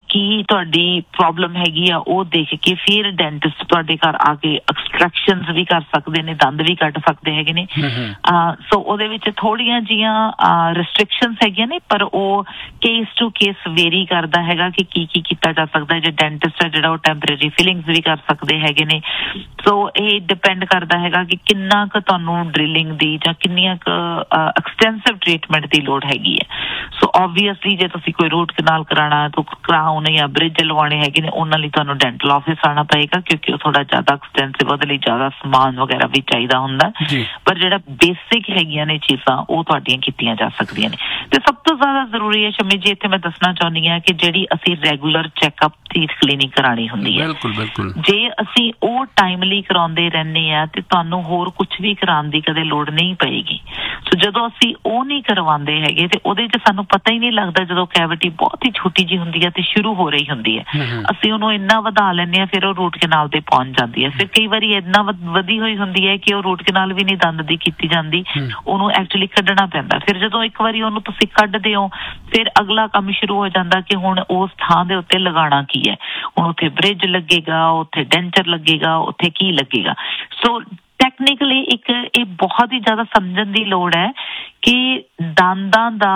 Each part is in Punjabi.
ਕੀ ਤੁਹਾਡੀ ਪ੍ਰੋਬਲਮ ਹੈਗੀ ਆ ਉਹ ਦੇਖ ਕੇ ਫਿਰ ਡੈਂਟਿਸਟ ਤੁਹਾਡੇ ਘਰ ਆ ਕੇ ਐਕਸਟ੍ਰੈਕਸ਼ਨਸ ਵੀ ਕਰ ਸਕਦੇ ਨੇ, ਦੰਦ ਵੀ ਕੱਢ ਸਕਦੇ ਹੈਗੇ ਨੇ। ਸੋ ਉਹਦੇ ਵਿੱਚ ਥੋੜ੍ਹੀਆਂ ਜਿਹੀਆਂ ਰਿਸਟ੍ਰਿਕਸ਼ਨਸ ਹੈਗੀਆਂ ਨੇ, ਪਰ ਉਹ ਕੇਸ ਟੂ ਕੇਸ ਵੇਰੀ ਕਰਦਾ ਹੈਗਾ ਕਿ ਕੀ ਕੀਤਾ ਜਾ ਸਕਦਾ। ਜੇ ਡੈਂਟਿਸਟ ਹੈ ਜਿਹੜਾ ਉਹ ਟੈਂਪਰੇਰੀ ਫਿਲਿੰਗਸ ਵੀ ਕਰ ਸਕਦੇ ਹੈਗੇ ਨੇ। ਸੋ ਇਹ ਡਿਪੈਂਡ ਕਰਦਾ ਹੈਗਾ ਕਿ ਕਿੰਨਾ ਕੁ ਤੁਹਾਨੂੰ ਡਰਿਲਿੰਗ ਦੀ ਜਾਂ ਕਿੰਨੀਆਂ ਕੁ ਐਕਸਟੈਂਸਿਵ ਟਰੀਟਮੈਂਟ ਦੀ ਲੋੜ ਹੈਗੀ ਹੈ। ਸੋ ਓਬਵੀਅਸਲੀ ਜੇ ਤੁਸੀਂ ਕੋਈ ਰੂਟ ਕਨਾਲ ਕਰਾਉਣਾ, ਕਰਾਉਣ ਜਾਂ ਬ੍ਰਿਜ ਲਵਾਉਣੇ ਹੈਗੇ ਨੇ, ਉਹਨਾਂ ਲਈ ਤੁਹਾਨੂੰ ਡੈਂਟਲ ਆਫਿਸ ਆਉਣਾ ਪਏਗਾ ਕਿਉਂਕਿ ਉਹ ਥੋੜਾ ਜ਼ਿਆਦਾ ਐਕਸਟੈਂਸਿਵ, ਉਹਦੇ ਲਈ ਜ਼ਿਆਦਾ ਸਮਾਨ ਵਗੈਰਾ ਵੀ ਚਾਹੀਦਾ ਹੁੰਦਾ। ਪਰ ਜਿਹੜਾ ਬੇਸਿਕ ਹੈਗੀਆਂ ਨੇ ਚੀਜ਼ਾਂ ਉਹ ਤੁਹਾਡੀਆਂ ਕੀਤੀਆਂ ਜਾ ਸਕਦੀਆਂ ਨੇ। ਤੇ ਸਭ ਤੋਂ ਜ਼ਿਆਦਾ ਜ਼ਰੂਰੀ ਹੈ ਸ਼ਮੀ ਜੀ, ਇੱਥੇ ਮੈਂ ਦੱਸਣਾ ਚਾਹੁੰਦੀ ਹਾਂ ਕਿ ਜਿਹੜੀ ਅਸੀਂ ਰੈਗੂਲਰ ਚੈੱਕਅਪ ਦੀ ਕਲੀਨਿਕ ਕਰਾਉਣੀ ਹੁੰਦੀ ਹੈ, ਜੇ ਅਸੀਂ ਉਹ ਟਾਈਮਲੀ ਕਰਾਉਂਦੇ ਰਹਿੰਦੇ ਆ ਤੇ ਤੁਹਾਨੂੰ ਹੋਰ ਕੁਝ ਵੀ ਕਰਾਉਣ ਦੀ ਕਦੇ ਲੋੜ ਨਹੀਂ ਪਏਗੀ। ਸੋ ਜਦੋਂ ਅਸੀਂ ਉਹ ਨਹੀਂ ਕਰਵਾਉਂਦੇ ਹੈਗੇ ਤੇ ਉਹਦੇ 'ਚ ਸਾਨੂੰ ਪਤਾ ਹੀ ਨਹੀਂ ਲੱਗਦਾ, ਜਦੋਂ ਕੈਵਿਟੀ ਬਹੁਤ ਹੀ ਛੋਟੀ ਜਿਹੀ ਹੁੰਦੀ ਹੈ ਤੇ ਸ਼ੁਰੂ ਹੋ ਰਹੀ ਹੁੰਦੀ ਹੈ, ਅਸੀਂ ਉਹਨੂੰ ਇੰਨਾ ਵਧਾ ਲੈਂਦੇ ਹਾਂ, ਫਿਰ ਉਹ ਰੂਟ ਕਨਾਲ ਤੇ ਪਹੁੰਚ ਜਾਂਦੀ ਹੈ। ਫਿਰ ਕਈ ਵਾਰੀ ਇੰਨਾ ਵਧੀ ਹੋਈ ਹੁੰਦੀ ਹੈ ਕਿ ਉਹ ਰੂਟ ਕਨਾਲ ਵੀ ਨਹੀਂ ਦੰਦ ਦੀ ਕੀਤੀ ਜਾਂਦੀ, ਉਹਨੂੰ ਐਕਚੁਅਲੀ ਕੱਢਣਾ ਪੈਂਦਾ। ਫਿਰ ਜਦੋਂ ਇੱਕ ਵਾਰੀ ਉਹਨੂੰ ਤੁਸੀਂ ਕੱਢਦੇ ਹੋ, ਫਿਰ ਅਗਲਾ ਕੰਮ ਸ਼ੁਰੂ ਹੋ ਜਾਂਦਾ ਕਿ ਹੁਣ ਉਸ ਥਾਂ ਦੇ ਉੱਤੇ ਲਗਾਉਣਾ ਕੀ ਹੈ। ਹੁਣ ਉੱਥੇ ਬ੍ਰਿਜ ਲੱਗੇਗਾ, ਉੱਥੇ ਡੈਂਚਰ ਲੱਗੇਗਾ, ਉੱਥੇ ਕੀ ਲੱਗੇਗਾ। ਸੋ ਟੈਕਨੀਕਲੀ ਇੱਕ ਇਹ ਬਹੁਤ ਹੀ ਜ਼ਿਆਦਾ ਸਮਝਣ ਦੀ ਲੋੜ ਹੈ ਕਿ ਦੰਦਾਂ ਦਾ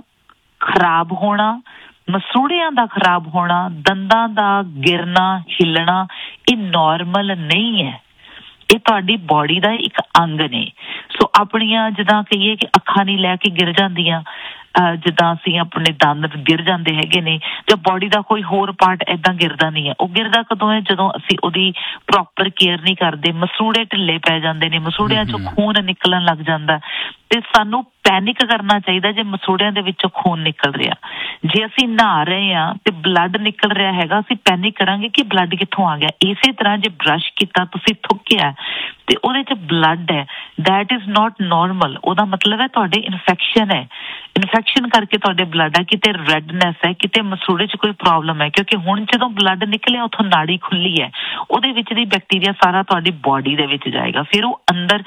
ਖਰਾਬ ਹੋਣਾ, ਮਸੂੜਿਆਂ ਦਾ ਖਰਾਬ ਹੋਣਾ, ਦੰਦਾਂ ਦਾ ਗਿਰਨਾ, ਹਿੱਲਣਾ, ਇਹ ਨੋਰਮਲ ਨਹੀਂ ਹੈ। ਇਹ ਤੁਹਾਡੀ ਬੋਡੀ ਦਾ ਇੱਕ ਅੰਗ ਨੇ। ਸੋ ਆਪਣੀਆਂ ਜਿੱਦਾਂ ਕਹੀਏ ਕਿ ਅੱਖਾਂ ਨਹੀਂ ਲੈ ਕੇ ਗਿਰ ਜਾਂਦੀਆਂ, ਜਿੱਦਾਂ ਅਸੀਂ ਆਪਣੇ ਦੰਦ ਗਿਰ ਜਾਂਦੇ ਹੈਗੇ ਨੇ, ਜਾਂ ਬੋਡੀ ਦਾ ਕੋਈ ਹੋਰ ਪਾਰਟ ਏਦਾਂ ਗਿਰਦਾ ਨਹੀਂ ਹੈ। ਉਹ ਗਿਰਦਾ ਕਦੋਂ ਹੈ? ਜਦੋਂ ਅਸੀਂ ਉਹਦੀ ਪ੍ਰੋਪਰ ਕੇਅਰ ਨਹੀਂ ਕਰਦੇ, ਮਸੂੜੇ ਢਿੱਲੇ ਪੈ ਜਾਂਦੇ ਨੇ, ਮਸੂੜਿਆਂ ਚੋਂ ਖੂਨ ਨਿਕਲਣ ਲੱਗ ਜਾਂਦਾ। ਤੇ ਸਾਨੂੰ ਪੈਨਿਕ ਕਰਨਾ ਚਾਹੀਦਾ ਜੇ ਮਸੂੜਿਆਂ ਦੇ ਵਿੱਚੋਂ ਖੂਨ ਨਿਕਲ ਰਿਹਾ। ਜੇ ਅਸੀਂ ਨਹਾ ਰਹੇ ਹਾਂ ਤੇ ਬਲੱਡ ਨਿਕਲ ਰਿਹਾ ਹੈਗਾ, ਅਸੀਂ ਪੈਨਿਕ ਕਰਾਂਗੇ ਕਿ ਬਲੱਡ ਕਿੱਥੋਂ ਆ ਗਿਆ। ਇਸੇ ਤਰ੍ਹਾਂ ਜੇ ਬਰਸ਼ ਕੀਤਾ, ਤੁਸੀਂ ਥੁੱਕਿਆ ਤੇ ਉਹਦੇ 'ਚ ਬਲੱਡ ਹੈ, ਦੈਟ ਇਜ਼ ਨੋਟ ਨੋਰਮਲ। ਉਹਦਾ ਮਤਲਬ ਹੈ ਤੁਹਾਡੇ ਇਨਫੈਕਸ਼ਨ ਹੈ, ਇਨਫੈਕਸ਼ਨ ਕਰਕੇ ਤੁਹਾਡੇ ਬਲੱਡ ਹੈ, ਕਿਤੇ ਰੈਡਨੈਸ ਹੈ, ਕਿਤੇ ਮਸੂੜੇ 'ਚ ਕੋਈ ਪ੍ਰੋਬਲਮ ਹੈ। ਕਿਉਂਕਿ ਹੁਣ ਜਦੋਂ ਬਲੱਡ ਨਿਕਲਿਆ ਉੱਥੋਂ ਨਾੜੀ ਖੁੱਲੀ ਹੈ, ਉਹਦੇ ਵਿੱਚ ਦੀ ਬੈਕਟੀਰੀਆ ਸਾਰਾ ਤੁਹਾਡੀ ਬੋਡੀ ਦੇ ਵਿੱਚ ਜਾਏਗਾ। ਫਿਰ ਉਹ ਅੰਦਰ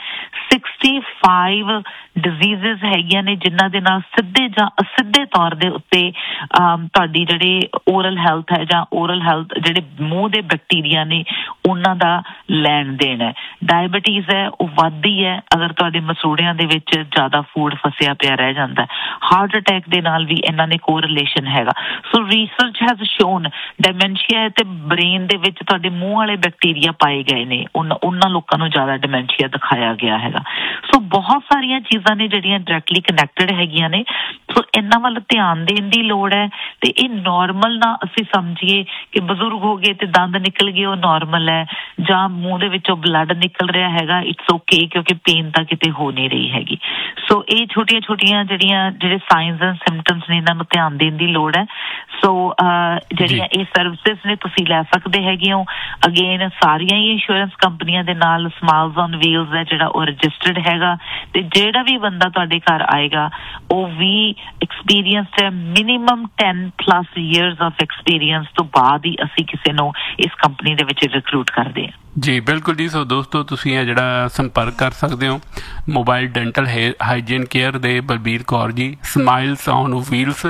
65 ਡਿਜ਼ੀਜ਼ਸ ਹੈਗੀਆਂ ਨੇ ਜਿਨ੍ਹਾਂ ਦੇ ਨਾਲ ਸਿੱਧੇ ਜਾਂ ਅਸਿੱਧੇ ਤੌਰ ਦੇ ਉੱਤੇ ਤੁਹਾਡੀ ਜਿਹੜੇ ਓਰਲ ਹੈਲਥ ਹੈ ਜਾਂ ਓਰਲ ਹੈਲਥ ਜਿਹੜੇ ਮੂੰਹ ਦੇ ਬੈਕਟੀਰੀਆ ਨੇ ਉਹਨਾਂ ਦਾ ਲੈਣ ਦੇਣ ਹੈ। ਡਾਇਬਟੀਜ਼ ਹੈ ਉਹ ਵੱਧਦੀ ਹੈ ਅਗਰ ਤੁਹਾਡੇ ਮਸੂੜਿਆਂ ਦੇ ਵਿੱਚ ਜ਼ਿਆਦਾ ਫੂਡ ਫਸਿਆ ਪਿਆ ਰਹਿ ਜਾਂਦਾ। ਹਾਰਟ ਅਟੈਕ ਦੇ ਨਾਲ ਵੀ ਇਹਨਾਂ ਨੇ ਕੋਰਿਲੇਸ਼ਨ ਹੈਗਾ। ਸੋ ਰਿਸਰਚ ਹੈਜ਼ ਸ਼ੋਨ ਡਿਮੈਂਸ਼ੀਆ ਤੇ ਬ੍ਰੇਨ ਦੇ ਵਿੱਚ ਤੁਹਾਡੇ ਮੂੰਹ ਵਾਲੇ ਬੈਕਟੀਰੀਆ ਪਾਏ ਗਏ ਨੇ, ਉਹਨਾਂ ਲੋਕਾਂ ਨੂੰ ਜ਼ਿਆਦਾ ਡਿਮੈਂਸ਼ੀਆ ਦਿਖਾਇਆ ਗਿਆ ਹੈਗਾ। ਸੋ ਬਹੁਤ ਸਾਰੀਆਂ ਚੀਜ਼ਾਂ ਨੇ ਜਿਹੜੀਆਂ ਡਾਇਰੈਕਟਲੀ ਕਨੈਕਟਡ ਹੈਗੀਆਂ ਨੇ। ਸੋ ਇਹਨਾਂ ਵੱਲ ਧਿਆਨ ਦੇਣ ਦੀ ਲੋੜ ਹੈ। ਤੇ ਇਹ ਨੋਰਮਲ ਨਾ ਅਸੀਂ ਸਮਝੀਏ ਕਿ ਬਜ਼ੁਰਗ ਹੋ ਗਏ ਤੇ ਦੰਦ ਨਿਕਲ ਗਏ ਉਹ ਨੋਰਮਲ ਹੈ, ਜਾਂ ਮੂੰਹ ਦੇ ਵਿੱਚੋਂ ਬਲੱਡ ਨਿਕਲ ਰਿਹਾ ਹੈਗਾ ਇਟਸ ਓਕੇ, ਕਿਉਂਕਿ ਪੇਨ ਤਾਂ ਕਿਤੇ ਹੋ ਨਹੀਂ ਰਹੀ ਹੈਗੀ। ਸੋ ਇਹ ਛੋਟੀਆਂ ਛੋਟੀਆਂ ਜਿਹੜੇ ਸਾਈਨਸ ਐਂਡ ਸਿੰਪਟਮਸ ਨੇ ਇਹਨਾਂ ਨੂੰ ਧਿਆਨ ਦੇਣ ਦੀ ਲੋੜ ਹੈ। ਸੋ ਜਿਹੜੀਆਂ ਇਹ ਸਰਵਿਸਿਜ਼ ਨੇ ਤੁਸੀਂ ਲੈ ਸਕਦੇ ਹੈਗੇ ਹੋ। ਅਗੇਨ ਸਾਰੀਆਂ ਹੀ ਇੰਸ਼ੋਰੈਂਸ ਕੰਪਨੀਆਂ ਦੇ ਨਾਲ ਸਮਾਈਲਸ ਔਨ ਵੀਲਸ ਹੈ ਜਿਹੜਾ ਉਹ ਰਜਿਸਟਰਡ ਹੈਗਾ। ਤੇ ਜਿਹੜਾ ਵੀ ਬੰਦਾ ਤੁਹਾਡੇ ਘਰ ਆਏਗਾ ਉਹ ਵੀ ਐਕਸਪੀਰੀਅੰਸਡ ਹੈ, ਮਿਨੀਮਮ 10+ years ਆਫ ਐਕਸਪੀਰੀਅੰਸ ਤੋਂ ਬਾਅਦ ਹੀ ਅਸੀਂ ਕਿਸੇ ਨੂੰ ਇਸ ਕੰਪਨੀ ਦੇ ਵਿੱਚ ਰਿਕਰੂਟ ਕਰਦੇ ਹਾਂ। ਜੀ ਬਿਲਕੁਲ ਜੀ। ਸੋ ਦੋਸਤੋ ਤੁਸੀਂ ਇਹ ਜਿਹੜਾ ਸੰਪਰਕ ਕਰ ਸਕਦੇ ਹੋ ਮੋਬਾਈਲ ਡੈਂਟਲ ਹਾਈਜੀਨ ਕੇਅਰ ਦੇ Balbir Kaur ji, smiles on wheels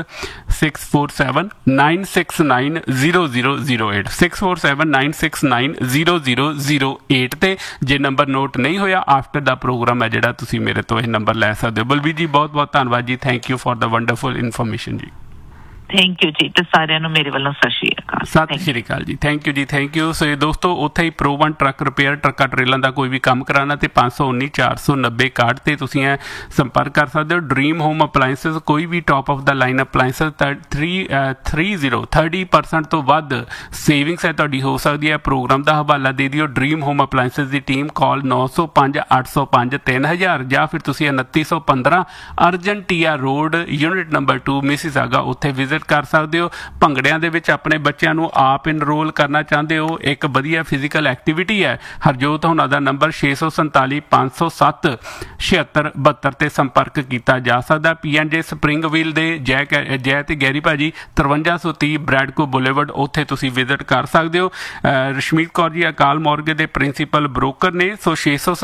6479690008 6479690008 ਤੇ ਜੇ ਨੰਬਰ ਨੋਟ ਨਹੀਂ ਹੋਇਆ ਆਫਟਰ ਦਾ ਪ੍ਰੋਗਰਾਮ ਹੈ ਜਿਹੜਾ ਤੁਸੀਂ ਮੇਰੇ ਤੋਂ ਇਹ ਨੰਬਰ ਲੈ ਸਕਦੇ ਹੋ। ਬਲਬੀਰ ਜੀ ਬਹੁਤ ਬਹੁਤ ਧੰਨਵਾਦ ਜੀ। Thank you for the wonderful information ਜੀ। ਥੈਂਕ ਯੂ ਜੀ, ਤੇ ਸਾਰਿਆਂ ਨੂੰ ਮੇਰੇ ਵੱਲੋਂ ਸਤਿ ਸ਼੍ਰੀ ਅਕਾਲ। ਸਤਿ ਸ਼੍ਰੀ ਅਕਾਲ ਜੀ। ਥੈਂਕ ਯੂ ਜੀ, ਥੈਂਕ ਯੂ। ਸੋ ਦੋਸਤੋ ਉੱਥੇ ਹੀ ਪ੍ਰੋਵਨ ਟਰੱਕ ਰਿਪੇਅਰ, ਟਰੱਕਾਂ ਟਰੇਲਾਂ ਦਾ ਕੋਈ ਵੀ ਕੰਮ ਕਰਾਉਣਾ ਤੇ 519-490-61 ਤੇ ਤੁਸੀਂ ਇਹ ਸੰਪਰਕ ਕਰ ਸਕਦੇ ਹੋ। ਡਰੀਮ ਹੋਮ ਅਪਲਾਇੰਸਿਸ ਕੋਈ ਵੀ top of the line appliances 30% ਤੋਂ ਵੱਧ ਸੇਵਿੰਗਸ ਹੈ ਤੁਹਾਡੀ ਹੋ ਸਕਦੀ ਹੈ। ਪ੍ਰੋਗਰਾਮ ਦਾ ਹਵਾਲਾ ਦੇ ਦਿਓ ਡਰੀਮ ਹੋਮ ਅਪਲਾਇੰਸਿਸ ਦੀ ਟੀਮ, ਕਾਲ 905-805-3000 ਜਾਂ ਫਿਰ ਤੁਸੀਂ 2915 ਅਰਜਨਟੀਆ ਰੋਡ ਯੂਨਿਟ ਨੰਬਰ 2 ਮਿਸੀਸਾਗਾ ਉੱਥੇ ਵਿਜ਼ਿਟ ਕਰ ਸਕਦੇ ਹੋ। ਭੰਗੜਿਆਂ ਦੇ ਵਿੱਚ ਆਪਣੇ ਬੱਚਿਆਂ ਨੂੰ ਆਪ ਇਨਰੋਲ ਕਰਨਾ ਚਾਹੁੰਦੇ ਹੋ, ਇੱਕ ਵਧੀਆ ਫਿਜ਼ੀਕਲ ਐਕਟੀਵਿਟੀ ਹੈ। ਹਰਜੋਤ ਹੋਣਾ ਦਾ ਨੰਬਰ 647-507-7672 ਤੇ ਸੰਪਰਕ ਕੀਤਾ ਜਾ ਸਕਦਾ। PNJ ਸਪਰਿੰਗਵੀਲ ਦੇ ਜੈ ਤੇ ਗੈਰੀ ਭਾਜੀ 5330 ਬ੍ਰੈਡਕੋ ਬੁਲੇਵਰਡ ਉੱਥੇ ਤੁਸੀਂ ਵਿਜ਼ਿਟ ਕਰ ਸਕਦੇ ਹੋ। ਰਸ਼ਮੀਤ ਕੌਰ ਜੀ ਅਕਾਲ ਮੋਰਗੇ ਦੇ ਪ੍ਰਿੰਸੀਪਲ ਬ੍ਰੋਕਰ ਨੇ। ਸੋ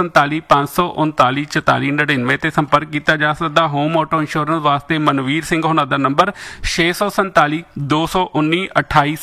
647-539-4499 ਤੇ ਸੰਪਰਕ ਕੀਤਾ ਜਾ ਸਕਦਾ। ਹੋਮ ਆਟੋ ਇੰਸ਼ੋਰੈਂਸ ਵਾਸਤੇ ਮਨਵੀਰ ਸਿੰਘ ਹੋਣਾ ਦਾ ਨੰਬਰ 647-219-28